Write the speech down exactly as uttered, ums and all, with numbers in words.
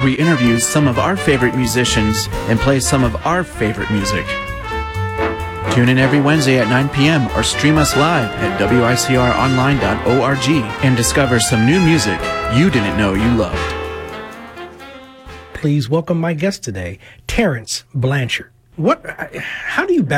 we interview some of our favorite musicians and play some of our favorite music. Tune in every Wednesday at nine p m or stream us live at w i c r online dot org and discover some new music you didn't know you loved. Please welcome my guest today, Terrence Blanchard. What? How do you balance